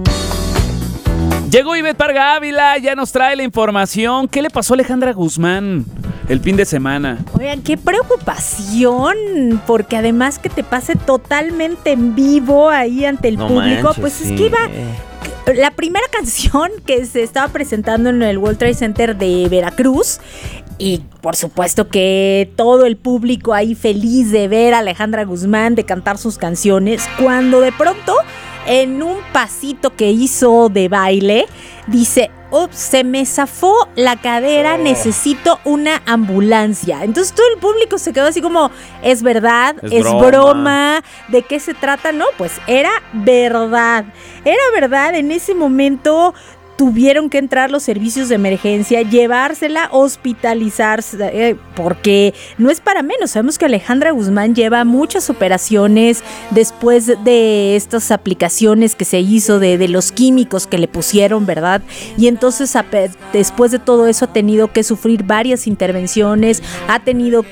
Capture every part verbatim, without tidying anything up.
Llegó Ivette Parga Ávila, ya nos trae la información. ¿Qué le pasó a Alejandra Guzmán el fin de semana? Oigan, qué preocupación, porque además que te pase totalmente en vivo ahí ante el no público, manches, pues sí. es que iba... La primera canción que se estaba presentando en el World Trade Center de Veracruz, y por supuesto que todo el público ahí feliz de ver a Alejandra Guzmán, de cantar sus canciones, cuando de pronto en un pasito que hizo de baile dice: ups, se me zafó la cadera, oh. necesito una ambulancia. Entonces todo el público se quedó así como, ¿es verdad? ¿Es, ¿Es broma. broma? ¿De qué se trata? No, pues era verdad. Era verdad, en ese momento tuvieron que entrar los servicios de emergencia, llevársela, hospitalizarse, eh, porque no es para menos. Sabemos que Alejandra Guzmán lleva muchas operaciones después de estas aplicaciones que se hizo, de, de los químicos que le pusieron, ¿verdad? Y entonces a, después de todo eso ha tenido que sufrir varias intervenciones, ha tenido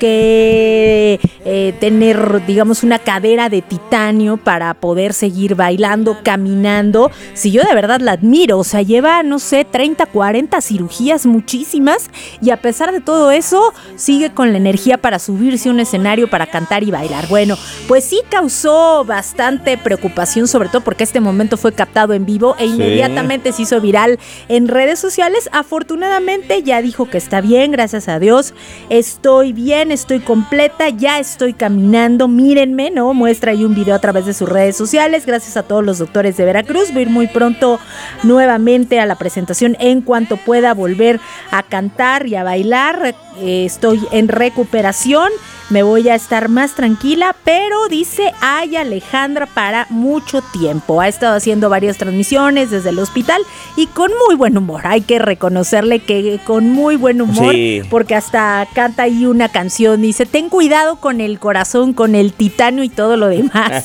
que eh, tener, digamos, una cadera de titanio para poder seguir bailando, caminando. Si yo de verdad la admiro, o sea, lleva no sé, treinta, cuarenta cirugías, muchísimas, y a pesar de todo eso, sigue con la energía para subirse a un escenario, para cantar y bailar. Bueno, pues sí causó bastante preocupación, sobre todo porque este momento fue captado en vivo e inmediatamente sí. se hizo viral en redes sociales. Afortunadamente ya dijo que está bien, gracias a Dios, estoy bien, estoy completa, ya estoy caminando, mírenme, ¿no? Muestra ahí un video a través de sus redes sociales, gracias a todos los doctores de Veracruz. Voy a ir muy pronto nuevamente a la presentación en cuanto pueda volver a cantar y a bailar. Eh, estoy en recuperación, me voy a estar más tranquila, pero dice, hay Alejandra para mucho tiempo. Ha estado haciendo varias transmisiones desde el hospital y con muy buen humor. Hay que reconocerle que con muy buen humor, sí. porque hasta canta ahí una canción, dice, ten cuidado con el corazón, con el titanio y todo lo demás.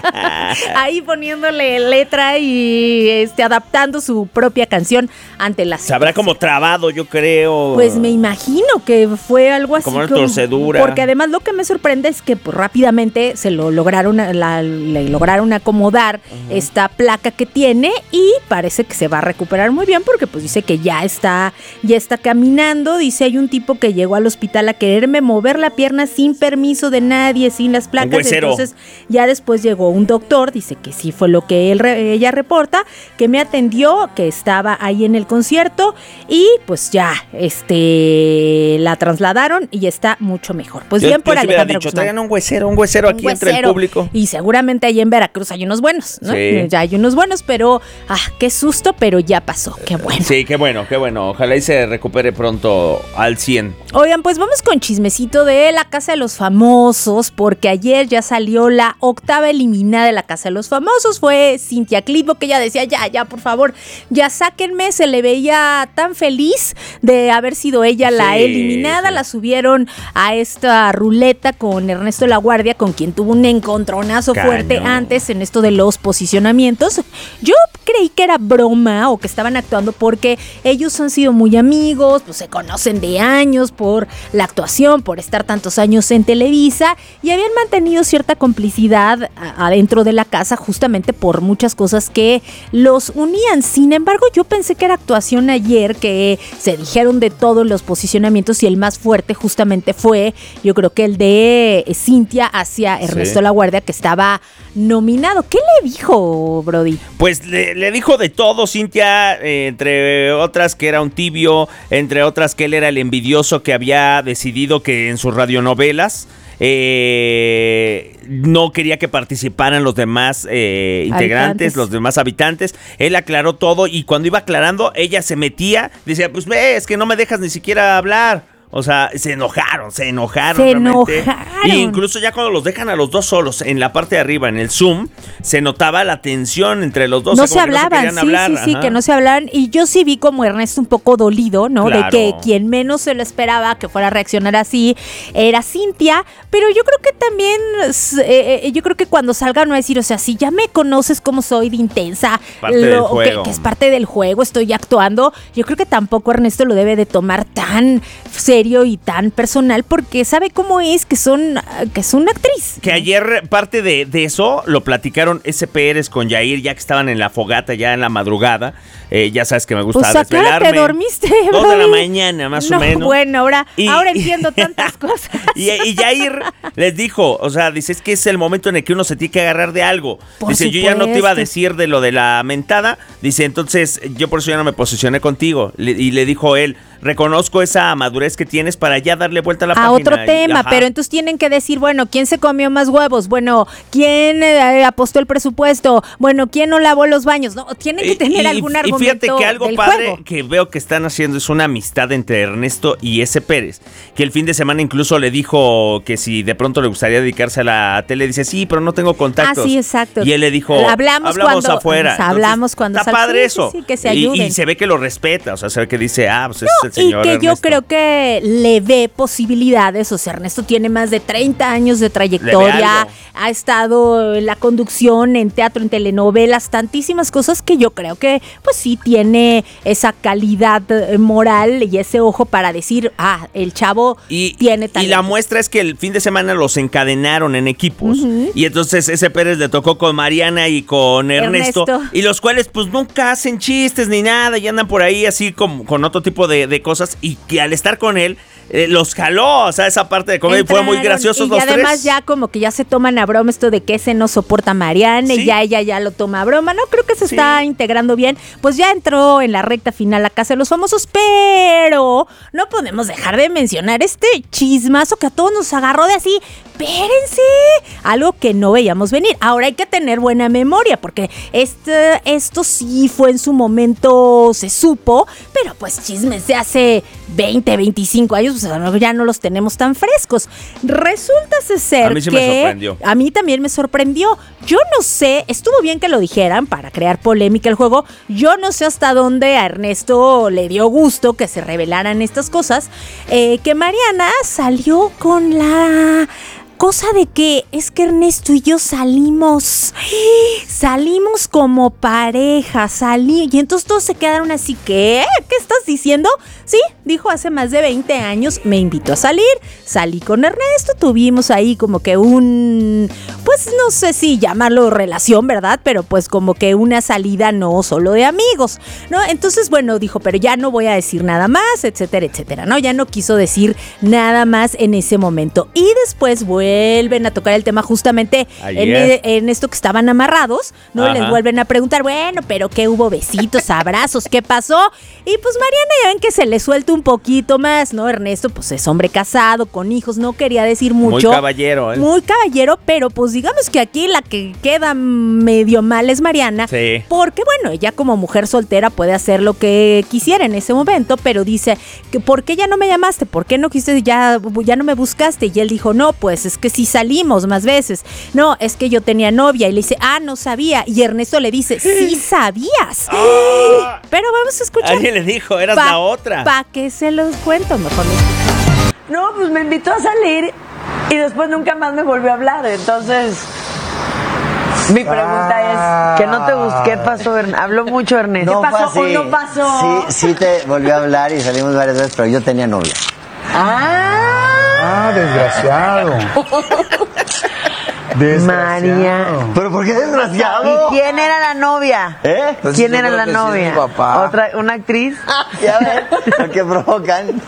Ahí poniéndole letra y este, adaptando su propia canción ante la Se habrá como trabado, yo creo. Pues me imagino que fue algo así. Como una torcedura. Porque además lo que me sorprende es que pues, rápidamente se lo lograron, la, le lograron acomodar uh-huh. esta placa que tiene y parece que se va a recuperar muy bien porque pues dice que ya está, ya está caminando. Dice, hay un tipo que llegó al hospital a quererme mover la pierna sin permiso de nadie, sin las placas. Entonces ya después llegó un doctor, dice que sí fue lo que él, ella reporta, que me atendió, que estaba ahí en el concierto y pues ya este la trasladaron y está mucho mejor. Pues yo, bien por yo Alejandra hubiera dicho, Guzmán. Traigan un huesero, un huesero aquí un huesero, entre el público. Y seguramente ahí en Veracruz hay unos buenos, ¿no? Sí. Ya hay unos buenos, pero ah, qué susto, pero ya pasó, qué bueno. Sí, qué bueno, qué bueno. Ojalá y se recupere pronto al cien. Oigan, pues vamos con chismecito de la Casa de los Famosos, porque ayer ya salió la octava eliminada de la Casa de los Famosos. Fue Cintia Clitbo, que ella decía, ya, ya, por favor, ya sáquenme. Se le veía tan feliz de haber sido ella la sí, eliminada. Sí. La subieron a esta ruleta con Ernesto Laguardia, con quien tuvo un encontronazo Caño. fuerte antes en esto de los posicionamientos. Yo creí que era broma o que estaban actuando porque ellos han sido muy amigos, pues se conocen de años por la actuación, por estar tantos años en Televisa y habían mantenido cierta complicidad adentro de la casa justamente por muchas cosas que los unían. Sin embargo, yo pensé que era actuación ayer, que se dijeron de todos los posicionamientos y el más fuerte justamente fue, yo creo que el de Cintia hacia Ernesto sí. Laguardia, que estaba nominado. ¿Qué le dijo, Brody? Pues le, le dijo de todo, Cintia, eh, entre otras que era un tibio, entre otras que él era el envidioso que había decidido que en sus radionovelas eh, no quería que participaran los demás eh, integrantes, habitantes. los demás habitantes. Él aclaró todo y cuando iba aclarando, ella se metía, decía, pues ves que no me dejas ni siquiera hablar. O sea, se enojaron, se enojaron. Se realmente. enojaron. Y incluso ya cuando los dejan a los dos solos, en la parte de arriba, en el Zoom, se notaba la tensión entre los dos. No o sea, se hablaban, no se sí, hablar. sí, sí, Ajá. que no se hablaban. Y yo sí vi como Ernesto un poco dolido, ¿no? Claro. De que quien menos se lo esperaba que fuera a reaccionar así era Cintia. Pero yo creo que también, eh, eh, yo creo que cuando salga no va a decir, o sea, si ya me conoces como soy de intensa, parte lo, del juego. Que, que es parte del juego, estoy actuando. Yo creo que tampoco Ernesto lo debe de tomar tan serio serio y tan personal porque sabe cómo es que son que es una actriz. Que ayer parte de, de eso lo platicaron S. Pérez con Yair, ya que estaban en la fogata, ya en la madrugada. Eh, ya sabes que me gusta pues, ¿a qué hora desvelarme. te dormiste, Dos Brody? de la mañana, más no, o menos. Bueno, ahora, Y- ahora entiendo tantas cosas. Y, y Yair les dijo, o sea, dice, es que es el momento en el que uno se tiene que agarrar de algo. Por dice, yo ya no te iba a supuesto. decir de lo de la mentada. Dice, entonces, yo por eso ya no me posicioné contigo. Le- y le dijo él, reconozco esa madurez que tienes para ya darle vuelta a la A página. otro Y, tema, ajá. pero entonces tienen que decir, bueno, ¿quién se comió más huevos? Bueno, ¿quién eh, apostó el presupuesto? Bueno, ¿quién no lavó los baños? No, tienen que tener Y- algún y argumento fíjate que algo del padre juego. que veo que están haciendo es una amistad entre Ernesto y S. Pérez, que el fin de semana incluso le dijo que si de pronto le gustaría dedicarse a la tele, dice, sí, pero no tengo contactos. Ah, sí, exacto. Y él le dijo, Hablamos hablamos cuando- afuera. o sea, hablamos cuando Está sal- padre sí, sí, eso. sí, que se Y- ayuden. Y, se ve que lo respeta, o sea, se ve que dice, ah, pues es el Y señor que yo Ernesto. creo que le ve posibilidades, o sea, Ernesto tiene más de treinta años de trayectoria, algo. ha estado en la conducción, en teatro, en telenovelas, tantísimas cosas que yo creo que pues sí tiene esa calidad eh, moral y ese ojo para decir, ah, el chavo Y, tiene y talento. la muestra es que el fin de semana los encadenaron en equipos. Y entonces ese Pérez le tocó con Mariana y con Ernesto, Ernesto. Y los cuales pues nunca hacen chistes ni nada. Y andan por ahí así como, con otro tipo de, de cosas. Y que al estar con él, eh, los jaló. O sea, esa parte de comedia fue muy Entraron, graciosos y los además tres. ya como que ya se toman a broma esto de que ese no soporta a Mariana Sí. y ya ella ya lo toma a broma. No, creo que se Sí. está integrando bien. Pues ya entró en la recta final la Casa de los Famosos, pero no podemos dejar de mencionar este chismazo que a todos nos agarró de así. Espérense, algo que no veíamos venir. Ahora hay que tener buena memoria porque este, esto sí fue en su momento, se supo, pero pues chismes de hace veinte, veinticinco años, o sea, no- ya no los tenemos tan frescos. Resulta ser A mí sí que me sorprendió. a mí también me sorprendió. Yo no sé, estuvo bien que lo dijeran para crear polémica el juego. Yo no sé hasta dónde a Ernesto le dio gusto que se revelaran estas cosas. Eh, que Mariana salió con la cosa de que es que Ernesto y yo salimos, salimos como pareja, salí, y entonces todos se quedaron así, ¿qué? ¿Qué estás diciendo? Sí, dijo hace más de veinte años, me invitó a salir, salí con Ernesto, tuvimos ahí como que un, pues no sé si llamarlo relación, ¿verdad? Pero pues como que una salida no solo de amigos, ¿no? Entonces, bueno, dijo, pero ya no voy a decir nada más, etcétera, etcétera, ¿no? Ya no quiso decir nada más en ese momento. Y después vuelven a tocar el tema justamente en, Ayer. en esto que estaban amarrados, ¿no? Ajá. Les vuelven a preguntar, bueno, pero ¿qué hubo? Besitos, abrazos, ¿qué pasó? Y pues Mariana ya ven que se le suelta un poquito más, ¿no? Ernesto pues es hombre casado, con hijos, no quería decir mucho. Muy caballero, ¿eh? Muy caballero, pero pues digamos que aquí la que queda medio mal es Mariana. Sí. Porque bueno, ella como mujer soltera puede hacer lo que quisiera en ese momento, pero dice, que ¿por qué ya no me llamaste? ¿Por qué no quisiste, ya, ya no me buscaste? Y él dijo, no, pues es que sí salimos más veces. No, es que yo tenía novia. Y le dice, ah, no sabía. Y Ernesto le dice, sí sabías. Ah. Pero vamos a escuchar. Alguien le dijo, eras Pa- la otra. ¿Pa' qué se los cuento? Mejor lo escuchamos. No, pues me invitó a salir y después nunca más me volvió a hablar. Entonces, mi pregunta es, que no te busqué, ¿qué pasó? Ern- Habló mucho Ernesto. No ¿Qué fue pasó o así. no pasó? Sí, sí te volvió a hablar y salimos varias veces, pero yo tenía novia. Ah, Ah, desgraciado. Desgraciado. María. ¿Pero por qué desgraciado? ¿Y quién era la novia? ¿Eh? Pues ¿Quién yo era creo la que sí es novia? mi papá. ¿Otra, una actriz? Ya ven, lo que provocan.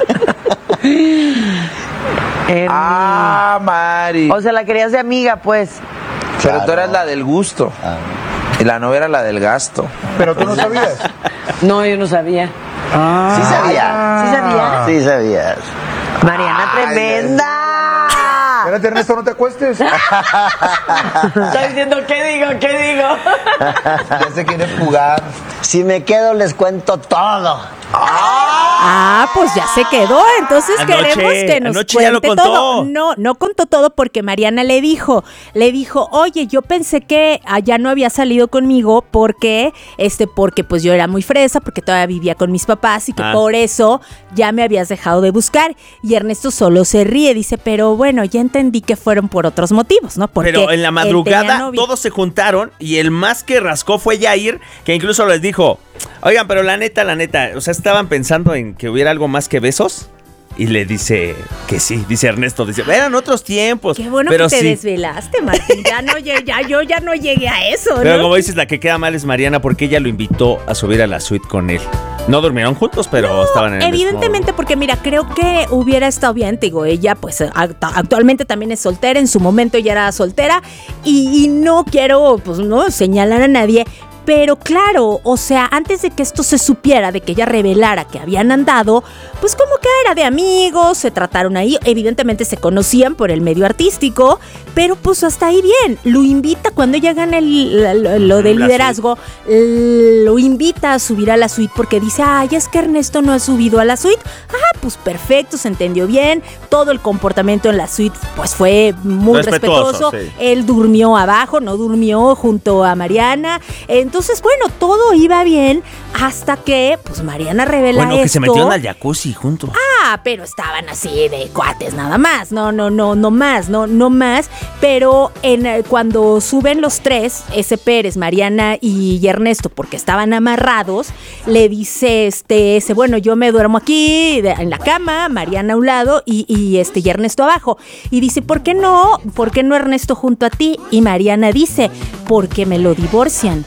Ernie. Ah, Mari. O sea, la querías de amiga, pues. Pero tú claro. eras la del gusto. Ah. Y la novia era la del gasto. Pero tú no sabías. No, yo no sabía. Ah. Sí sabía. ¿Sí sabías? Sí sabías. Mariana Ay, tremenda. Espérate, Ernesto, no te acuestes. Está diciendo, ¿qué digo? ¿Qué digo? Ya se quiere jugar. Si me quedo les cuento todo. Ah, pues ya se quedó. Entonces Anoche- queremos que nos anoche ya lo cuente contó. todo. No, no contó todo porque Mariana le dijo, le dijo, oye, yo pensé que allá no había salido conmigo porque, este, porque pues yo era muy fresa, porque todavía vivía con mis papás y que Ah. por eso ya me habías dejado de buscar. Y Ernesto solo se ríe, dice, pero bueno, ya entendí que fueron por otros motivos, ¿no? Porque Pero en la él tenía madrugada novia. todos se juntaron y el más que rascó fue Yair, que incluso les dijo, oigan, pero la neta, la neta, o sea, estaban pensando en que hubiera algo más que besos. y le dice que sí, dice Ernesto, dice, eran otros tiempos. Qué bueno pero que te sí. desvelaste, Martín. Ya no, ya, ya, yo ya no llegué a eso, Pero ¿no? como dices, la que queda mal es Mariana porque ella lo invitó a subir a la suite con él. No durmieron juntos, pero No, estaban en el evidentemente, mismo... porque mira, creo que hubiera estado bien, te digo, ella pues act- actualmente también es soltera, en su momento ya era soltera, y, y no quiero pues no señalar a nadie. Pero claro, o sea, antes de que esto se supiera, de que ella revelara que habían andado, pues como que era de amigos, se trataron ahí, evidentemente se conocían por el medio artístico, pero pues hasta ahí bien. Lo invita, cuando ella gana el, la- lo, lo del La liderazgo, l- lo invita a subir a la suite porque dice, ay, es que Ernesto no ha subido a la suite. Ah, pues perfecto, se entendió bien, todo el comportamiento en la suite pues fue muy Respetuoso, respetuoso, sí. él durmió abajo, no durmió junto a Mariana. Entonces, bueno, todo iba bien hasta que, pues, Mariana revela Bueno, que esto. se metieron al jacuzzi juntos. Ah, pero estaban así de cuates nada más. No, no, no, no más, no, no más. Pero en, eh, cuando suben los tres, ese Pérez, Mariana y Ernesto, porque estaban amarrados, le dice este, ese, bueno, yo me duermo aquí de- en la cama, Mariana a un lado y, y este y Ernesto abajo. Y dice, ¿por qué no? ¿Por qué no Ernesto junto a ti? Y Mariana dice, porque me lo divorcian.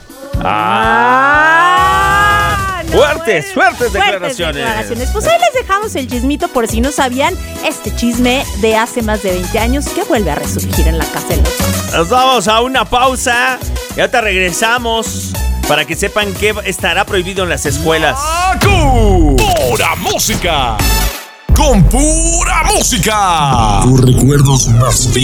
Ah, no, fuertes, bueno, fuertes declaraciones. declaraciones. Pues ahí les dejamos el chismito por si no sabían, este chisme de hace más de veinte años que vuelve a resurgir en la casa de los dos. Nos vamos a una pausa y ahorita regresamos para que sepan que estará prohibido en las escuelas. ¡Acu! ¡Pura música! ¡Con pura música! Tus recuerdos más